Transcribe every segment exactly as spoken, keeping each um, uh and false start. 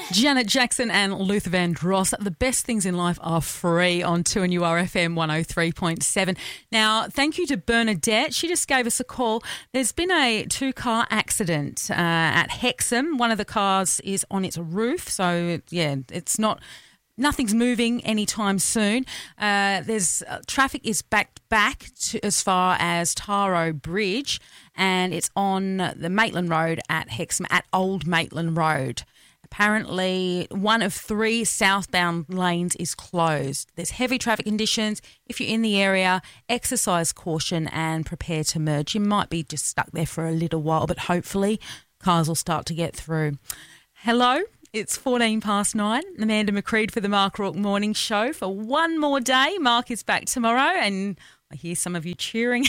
Janet Jackson and Luther Vandross. The best things in life are free on two N U R F M one oh three point seven. Now, thank you to Bernadette. She just gave us a call. There's been a two-car accident uh, at Hexham. One of the cars is on its roof, so, yeah, it's not... Nothing's moving anytime soon. Uh, there's uh, traffic is backed back to, as far as Taro Bridge, and it's on the Maitland Road at Hexham, at Old Maitland Road. Apparently, one of three southbound lanes is closed. There's heavy traffic conditions. If you're in the area, exercise caution and prepare to merge. You might be just stuck there for a little while, but hopefully cars will start to get through. Hello, it's fourteen past nine. Amanda McCreed for the Mark Rourke Morning Show for one more day. Mark is back tomorrow, and I hear some of you cheering.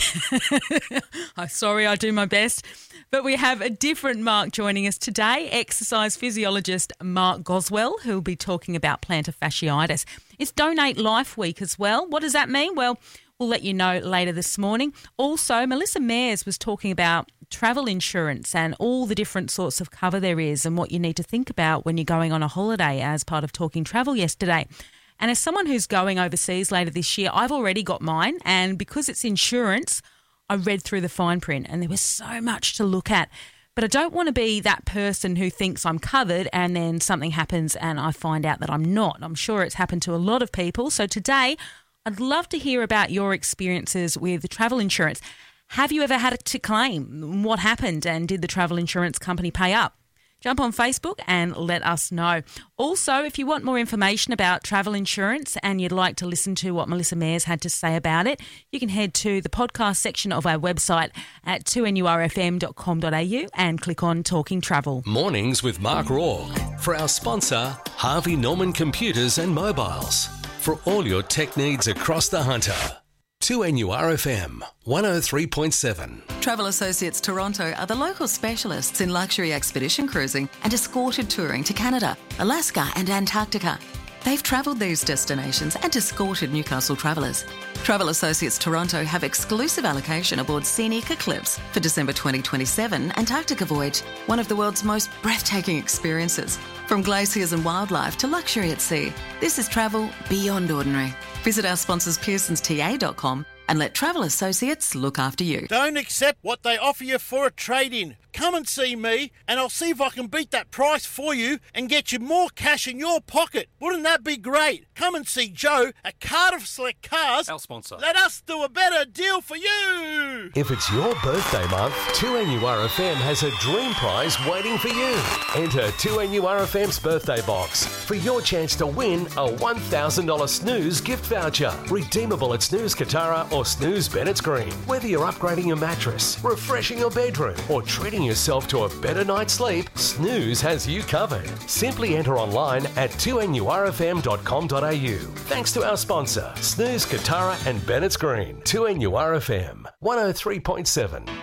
I'm sorry, I do my best. But we have a different Mark joining us today, exercise physiologist Mark Goswell, who will be talking about plantar fasciitis. It's Donate Life Week as well. What does that mean? Well, we'll let you know later this morning. Also, Melissa Mayers was talking about travel insurance and all the different sorts of cover there is and what you need to think about when you're going on a holiday as part of Talking Travel yesterday. And as someone who's going overseas later this year, I've already got mine, and because it's insurance, I read through the fine print and there was so much to look at. But I don't want to be that person who thinks I'm covered and then something happens and I find out that I'm not. I'm sure it's happened to a lot of people. So today, I'd love to hear about your experiences with travel insurance. Have you ever had to claim? What happened, and did the travel insurance company pay up? Jump on Facebook and let us know. Also, if you want more information about travel insurance and you'd like to listen to what Melissa Mayers had to say about it, you can head to the podcast section of our website at two N U R F M dot com dot A U and click on Talking Travel. Mornings with Mark Rourke. For our sponsor, Harvey Norman Computers and Mobiles. For all your tech needs across the Hunter. two N U R F M one oh three point seven. Travel Associates Toronto are the local specialists in luxury expedition cruising and escorted touring to Canada, Alaska and Antarctica. They've travelled these destinations and escorted Newcastle travellers. Travel Associates Toronto have exclusive allocation aboard Scenic Eclipse for December twenty twenty-seven Antarctica voyage, one of the world's most breathtaking experiences. From glaciers and wildlife to luxury at sea, this is travel beyond ordinary. Visit our sponsors pearsons T A dot com and let Travel Associates look after you. Don't accept what they offer you for a trade-in. Come and see me and I'll see if I can beat that price for you and get you more cash in your pocket. Wouldn't that be great? Come and see Joe at Cardiff Select Cars. Our sponsor. Let us do a better deal for you. If it's your birthday month, two N U R F M has a dream prize waiting for you. Enter two N U R F M's birthday box for your chance to win a one thousand dollars Snooze gift voucher. Redeemable at Snooze Katara or Snooze Bennett's Green. Whether you're upgrading your mattress, refreshing your bedroom, or treating yourself to a better night's sleep, Snooze has you covered. Simply enter online at two N U R F M dot com dot A U. Thanks to our sponsor, Snooze Katara and Bennett's Green. two N U R F M one oh three point seven.